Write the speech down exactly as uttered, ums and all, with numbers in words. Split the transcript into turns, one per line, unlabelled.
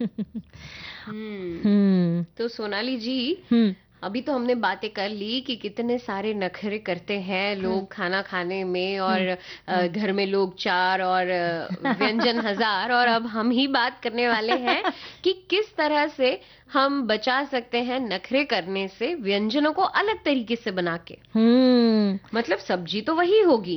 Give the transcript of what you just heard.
हम्म।
हम्म।
तो सोनाली जी,
हम्म।
अभी तो हमने बातें कर ली कि कितने सारे नखरे करते हैं
हम्म।
लोग खाना खाने में, और
हम्म।
अ,
हम्म।
घर में लोग चार और अ, व्यंजन हजार, और अब हम ही बात करने वाले हैं कि किस तरह से हम बचा सकते हैं नखरे करने से व्यंजनों को अलग तरीके से बना के।
हम्म।
मतलब सब्जी तो वही होगी,